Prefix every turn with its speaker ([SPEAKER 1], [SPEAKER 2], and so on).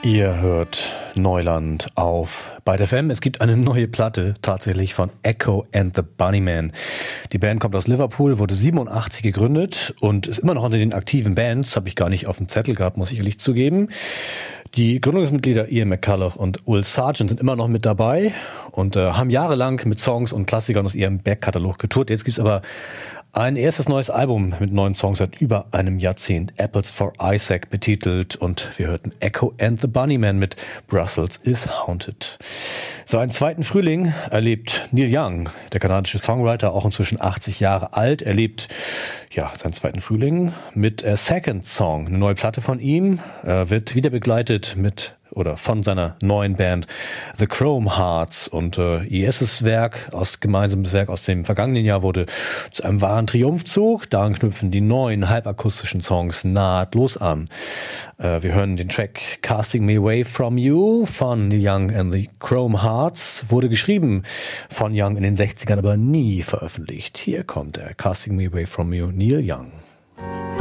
[SPEAKER 1] Ihr hört Neuland auf Byte FM. Es gibt eine neue Platte tatsächlich von Echo and the Bunnymen. Die Band kommt aus Liverpool, wurde 87 gegründet und ist immer noch unter den aktiven Bands. Habe ich gar nicht auf dem Zettel gehabt, muss ich ehrlich zugeben. Die Gründungsmitglieder Ian McCulloch und Will Sargent sind immer noch mit dabei und haben jahrelang mit Songs und Klassikern aus ihrem Backkatalog getourt. Jetzt gibt's aber ein erstes neues Album mit neuen Songs seit über einem Jahrzehnt, Apples for Isaac betitelt, und wir hörten Echo and the Bunnymen mit Brussels is Haunted. Seinen zweiten Frühling erlebt Neil Young, der kanadische Songwriter, auch inzwischen 80 Jahre alt, erlebt seinen zweiten Frühling mit Second Song, eine neue Platte von ihm, wird wieder begleitet von seiner neuen Band The Chrome Hearts, und ihr erstes gemeinsames Werk aus dem vergangenen Jahr wurde zu einem wahren Triumphzug. Daran knüpfen die neuen halbakustischen Songs nahtlos an. Wir hören den Track Casting Me Away From You von Neil Young and the Chrome Hearts. Wurde geschrieben von Young in den 60ern, aber nie veröffentlicht. Hier kommt er, Casting Me Away From You, Neil Young.